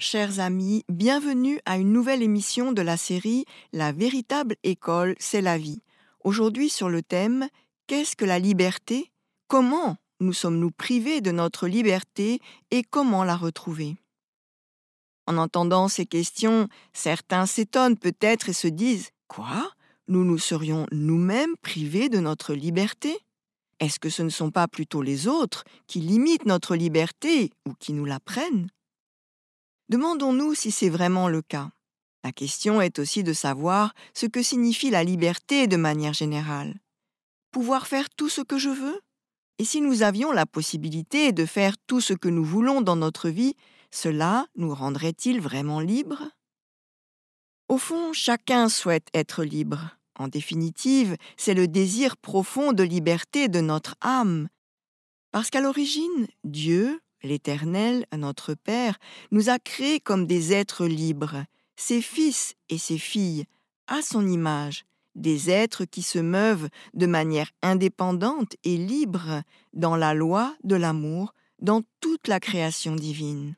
chers amis, bienvenue à une nouvelle émission de la série La véritable école, c'est la vie. Aujourd'hui sur le thème Qu'est-ce que la liberté? Comment nous sommes-nous privés de notre liberté et comment la retrouver? En entendant ces questions, certains s'étonnent peut-être et se disent « Quoi? Nous nous serions nous-mêmes privés de notre liberté? Est-ce que ce ne sont pas plutôt les autres qui limitent notre liberté ou qui nous la prennent ?» Demandons-nous si c'est vraiment le cas. La question est aussi de savoir ce que signifie la liberté de manière générale. Pouvoir faire tout ce que je veux? Et si nous avions la possibilité de faire tout ce que nous voulons dans notre vie, cela nous rendrait-il vraiment libres? Au fond, chacun souhaite être libre. En définitive, c'est le désir profond de liberté de notre âme. Parce qu'à l'origine, Dieu, l'Éternel, notre Père, nous a créés comme des êtres libres, ses fils et ses filles, à son image, des êtres qui se meuvent de manière indépendante et libre dans la loi de l'amour, dans toute la création divine.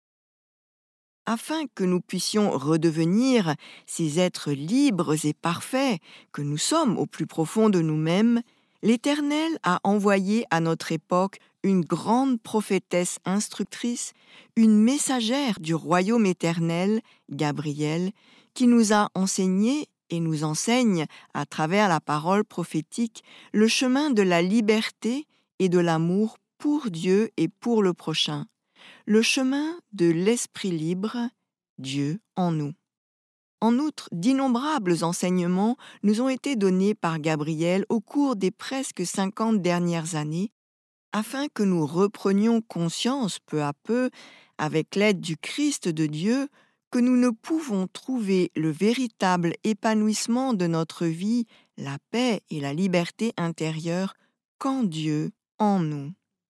Afin que nous puissions redevenir ces êtres libres et parfaits que nous sommes au plus profond de nous-mêmes, l'Éternel a envoyé à notre époque une grande prophétesse instructrice, une messagère du royaume éternel, Gabriel, qui nous a enseigné et nous enseigne à travers la parole prophétique le chemin de la liberté et de l'amour pour Dieu et pour le prochain, le chemin de l'esprit libre, Dieu en nous. En outre, d'innombrables enseignements nous ont été donnés par Gabriel au cours des presque 50 dernières années, afin que nous reprenions conscience peu à peu, avec l'aide du Christ de Dieu, que nous ne pouvons trouver le véritable épanouissement de notre vie, la paix et la liberté intérieure qu'en Dieu, en nous.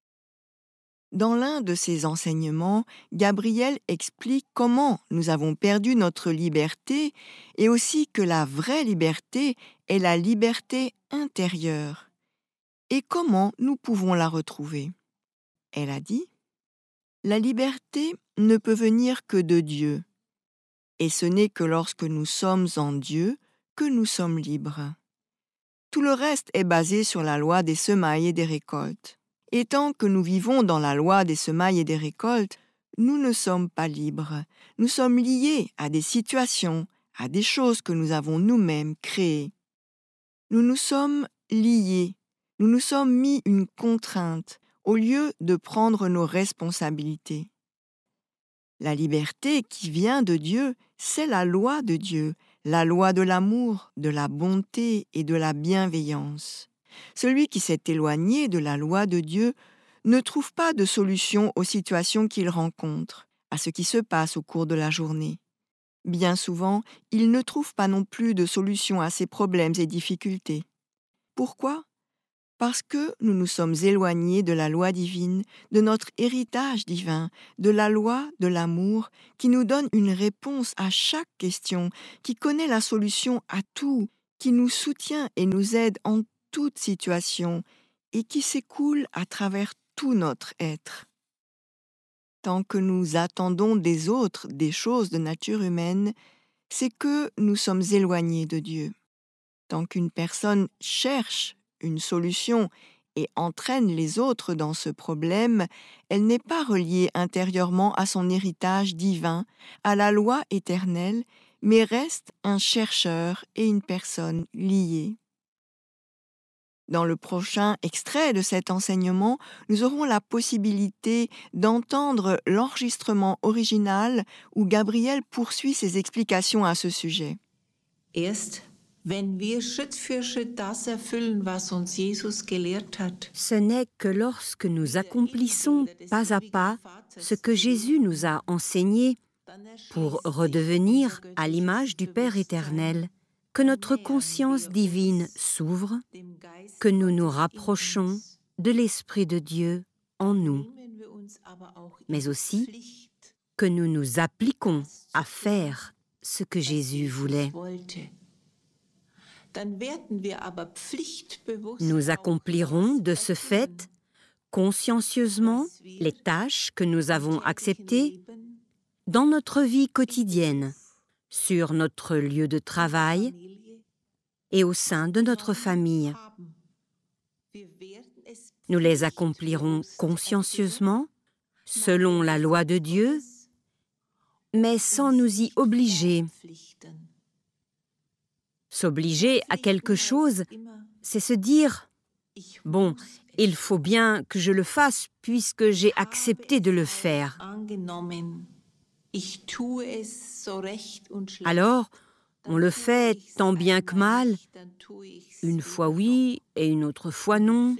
Dans l'un de ses enseignements, Gabriel explique comment nous avons perdu notre liberté et aussi que la vraie liberté est la liberté intérieure. Et comment nous pouvons la retrouver? Elle a dit « La liberté ne peut venir que de Dieu, et ce n'est que lorsque nous sommes en Dieu que nous sommes libres. Tout le reste est basé sur la loi des semailles et des récoltes. Et tant que nous vivons dans la loi des semailles et des récoltes, nous ne sommes pas libres. Nous sommes liés à des situations, à des choses que nous avons nous-mêmes créées. Nous nous sommes liés, nous nous sommes mis une contrainte au lieu de prendre nos responsabilités. La liberté qui vient de Dieu, c'est la loi de Dieu, la loi de l'amour, de la bonté et de la bienveillance. Celui qui s'est éloigné de la loi de Dieu ne trouve pas de solution aux situations qu'il rencontre, à ce qui se passe au cours de la journée. Bien souvent, il ne trouve pas non plus de solution à ses problèmes et difficultés. Pourquoi? Parce que nous nous sommes éloignés de la loi divine, de notre héritage divin, de la loi de l'amour qui nous donne une réponse à chaque question, qui connaît la solution à tout, qui nous soutient et nous aide en toute situation et qui s'écoule à travers tout notre être. Tant que nous attendons des autres des choses de nature humaine, c'est que nous sommes éloignés de Dieu. Tant qu'une personne cherche une solution et entraîne les autres dans ce problème, elle n'est pas reliée intérieurement à son héritage divin, à la loi éternelle, mais reste un chercheur et une personne liée. Dans le prochain extrait de cet enseignement, nous aurons la possibilité d'entendre l'enregistrement original où Gabriel poursuit ses explications à ce sujet. Erst wenn wir Schritt für Schritt das erfüllen, was uns Jesus gelehrt hat. Ce n'est que lorsque nous accomplissons pas à pas ce que Jésus nous a enseigné pour redevenir à l'image du Père éternel, que notre conscience divine s'ouvre, que nous nous rapprochons de l'Esprit de Dieu en nous, mais aussi que nous nous appliquons à faire ce que Jésus voulait. Nous accomplirons de ce fait consciencieusement les tâches que nous avons acceptées dans notre vie quotidienne, sur notre lieu de travail et au sein de notre famille. Nous les accomplirons consciencieusement, selon la loi de Dieu, mais sans nous y obliger. S'obliger à quelque chose, c'est se dire « Bon, il faut bien que je le fasse puisque j'ai accepté de le faire. » Alors, on le fait tant bien que mal, une fois oui et une autre fois non.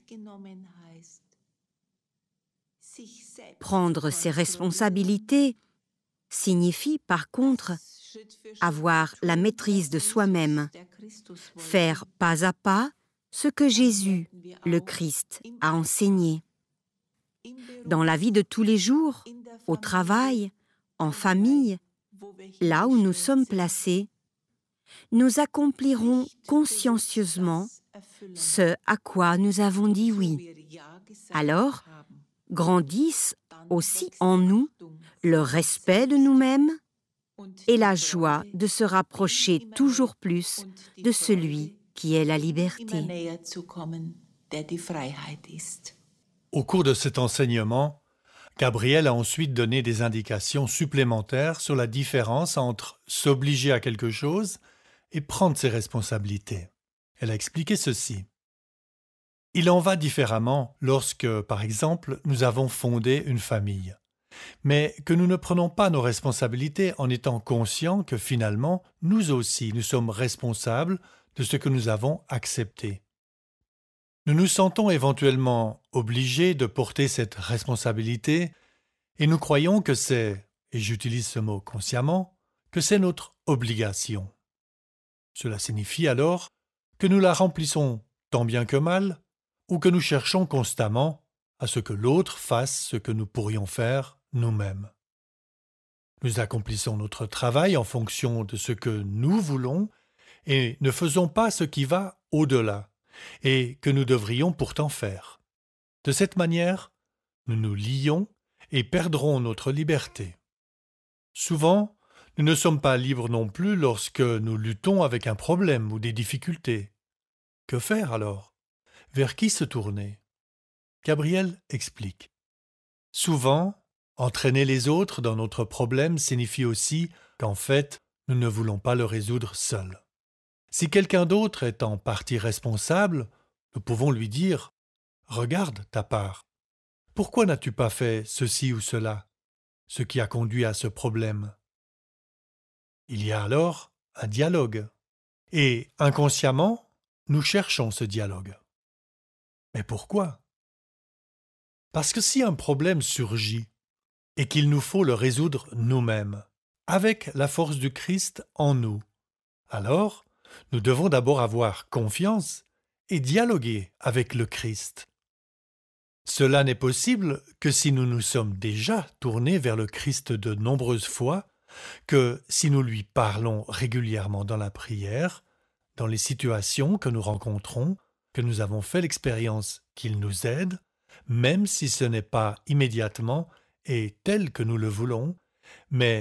Prendre ses responsabilités signifie par contre avoir la maîtrise de soi-même, faire pas à pas ce que Jésus, le Christ, a enseigné. Dans la vie de tous les jours, au travail, en famille, là où nous sommes placés, nous accomplirons consciencieusement ce à quoi nous avons dit oui. Alors, grandissent aussi en nous le respect de nous-mêmes et la joie de se rapprocher toujours plus de celui qui est la liberté. Au cours de cet enseignement, Gabrielle a ensuite donné des indications supplémentaires sur la différence entre s'obliger à quelque chose et prendre ses responsabilités. Elle a expliqué ceci. Il en va différemment lorsque, par exemple, nous avons fondé une famille, mais que nous ne prenons pas nos responsabilités en étant conscients que finalement, nous aussi, nous sommes responsables de ce que nous avons accepté. Nous nous sentons éventuellement obligés de porter cette responsabilité et nous croyons que c'est, et j'utilise ce mot consciemment, que c'est notre obligation. Cela signifie alors que nous la remplissons tant bien que mal ou que nous cherchons constamment à ce que l'autre fasse ce que nous pourrions faire nous-mêmes. Nous accomplissons notre travail en fonction de ce que nous voulons et ne faisons pas ce qui va au-delà et que nous devrions pourtant faire. De cette manière, nous nous lions et perdrons notre liberté. Souvent, nous ne sommes pas libres non plus lorsque nous luttons avec un problème ou des difficultés. Que faire alors? Vers qui se tourner? Gabrielle explique. Souvent, entraîner les autres dans notre problème signifie aussi qu'en fait, nous ne voulons pas le résoudre seuls. Si quelqu'un d'autre est en partie responsable, nous pouvons lui dire « Regarde ta part. Pourquoi n'as-tu pas fait ceci ou cela, ce qui a conduit à ce problème ?» Il y a alors un dialogue. Et inconsciemment, nous cherchons ce dialogue. Mais pourquoi? Parce que si un problème surgit et qu'il nous faut le résoudre nous-mêmes, avec la force du Christ en nous, alors nous devons d'abord avoir confiance et dialoguer avec le Christ. Cela n'est possible que si nous nous sommes déjà tournés vers le Christ de nombreuses fois, que si nous lui parlons régulièrement dans la prière, dans les situations que nous rencontrons, que nous avons fait l'expérience qu'il nous aide, même si ce n'est pas immédiatement et tel que nous le voulons, mais